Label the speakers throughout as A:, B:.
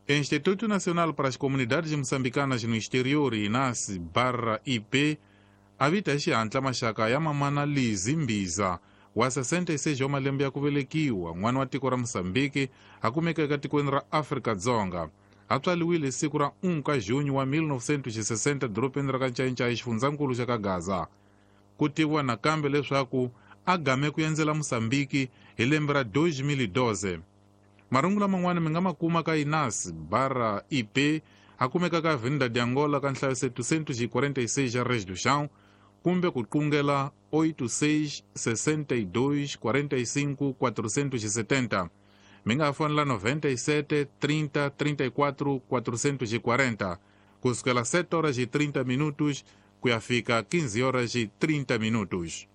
A: Instituto Nacional para as Comunidades Moçambicanas no Exterior, INAS/IP, avita exihatla maxaka ya mamana Lizi Mbiza wa 66 wa malembe ya ku velekiwa, n'wana wa tiko ra Moçambique, a kumeka eka tikweni ra Afrika-Dzonga. A tswaliwile siku ra 1 ka Junho wa 1960 doropeni ra ka Ncayincayi, xifundzankulu xa ka Gaza. Ku tiviwa nakambe leswaku a game ku endzela Moçambique hi lembe ra 2012. Marungula man'wana mi nga ma kuma ka INAS/IP, a kumeka ka Avenida de Angola ka nhlayo 746 ya Res do Chão, kumbe ku qungela 86 62 45 470. Mi nga fonela 97 30 34 440, kusukela 7 horas e 30 minutos ku ya fika 15 horas e 30 minutos.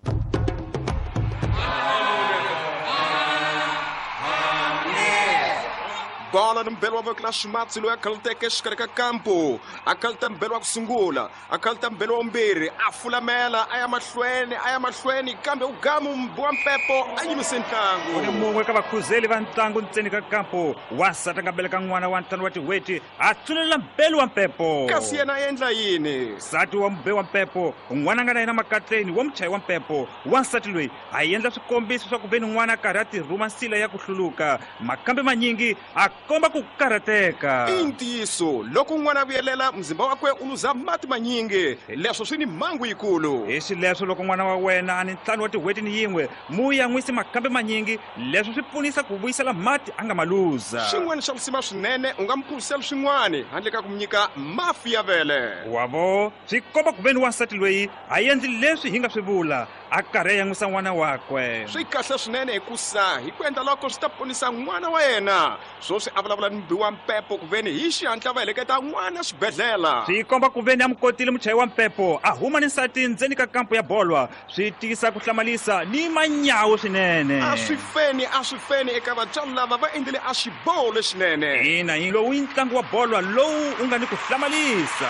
B: Bola no mbelo wa clash match lo akalteke xikari campo, akalta mbelo wa kusungula, akalta mbelo wa mbirhi, afulamela aya mahlweni kambe ugamu mbwa mpepo ayimise ntlangu.
C: Uni mungwe ka vakhuzeli va ntlangu ntseni ka campo, wasata ka beleka n'wana wa ntano wa tiweti a tsulela mbelo wa mpepo.
B: Kasi yena endla yini?
C: Sati wa mbe wa mpepo, n'wana nga na yena makatleni wa muchayi wa mpepo. Wansati loyi a endla swikombiso swa ku veni n'wana karhi a tirhuma nsila ya ku hluluka, makambe manyingi komba ku karateka.
B: Intiso, loko n'wana vuyelela mzimba wakwe uluza mati manyingi, leswo swi ni mhangu yikulu.
C: Hi leswo loko n'wana wa wena a ni ntlhanu wa tiweti ni yin'we mu yan'wisi makambe manyingi, leswo swi pfunisa ku vuyisela mati a nga maluza.
B: Xin'wana xa lusima swinene u nga mi phulisela swin'wana handle ka ku mi nyika mafi ya vele.
C: Wavo swi komba ku veni wansati loyi a endli leswi hi nga swi vula, a karhi a yan'wisa n'wana wakwe.
B: Swi kahle swinene hikusa hi ku endla loko swi ta ponisa n'wana wa yena, swo swi avulavula ni mbi wa mpepo ku veni hi xihatla va heleketa n'wana xibedhlela.
C: Swi komba ku veni a mi kotile muchayi wa mpepo a huma ni nsati ndzeni ka kampo ya bolwa, swi tiyisa ku hlamalisa ni manyawu swinene.
B: A swi feni eka vatswari lava va endlile a xiboho lexinene.
C: Ina hi lowu i ntlangu wa bolwa lowu u nga ni ku hlamalisa.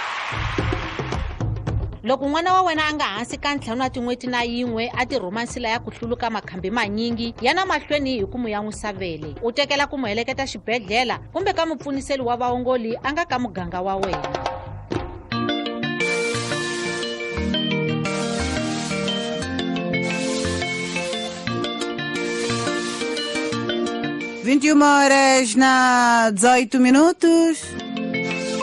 D: Loko n'wana wa wena a nga hansi ka ntlhanu wa tin'weti na yin'we a tirhuma nsila ya ku hluluka makhambi manyingi, yana mahlweni hi ku mu yan'wisa vele. U tekela ku mu heleketa xibedhlela kumbe ka mupfuniseli wa vaongoli a nga ka muganga wa wena.
E: 21 horas na 18 minutos.